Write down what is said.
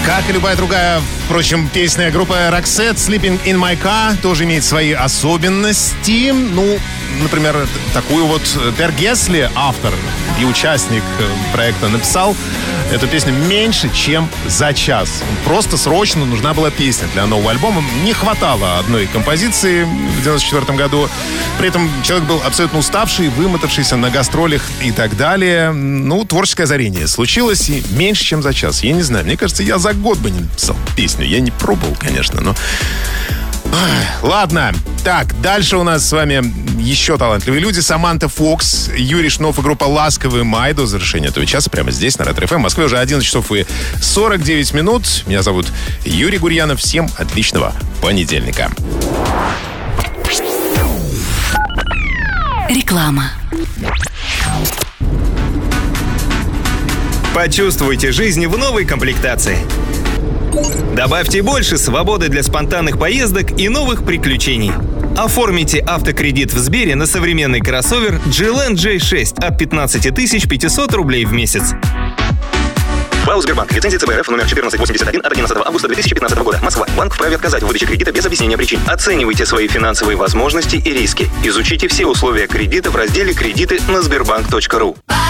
Как и любая другая, впрочем, песня группы Roxette, Sleeping in My Car, тоже имеет свои особенности. Ну, например, такую вот Per Gessle, автор и участник проекта, написал эту песню меньше, чем за час. Просто срочно нужна была песня для нового альбома. Не хватало одной композиции в 94 году. При этом человек был абсолютно уставший, вымотавшийся на гастролях и так далее. Ну, творческое озарение случилось, и меньше, чем за час. Я не знаю, мне кажется, я за год бы не написал песню. Я не пробовал, конечно, но... Ладно. Так, дальше у нас с вами еще талантливые люди. Саманта Фокс, Юрий Шнов и группа «Ласковый май» до завершения этого часа прямо здесь, на Ретро ФМ. В Москве уже 11 часов и 49 минут. Меня зовут Юрий Гурьянов. Всем отличного понедельника. Реклама. Почувствуйте жизнь в новой комплектации. Добавьте больше свободы для спонтанных поездок и новых приключений. Оформите автокредит в Сбере на современный кроссовер GLN J6 от 15 500 рублей в месяц. ПАО «Сбербанк». Лицензия ЦБРФ номер 1481 от 11 августа 2015 года. Москва. Банк вправе отказать в выдаче кредита без объяснения причин. Оценивайте свои финансовые возможности и риски. Изучите все условия кредита в разделе «Кредиты» на sberbank.ru.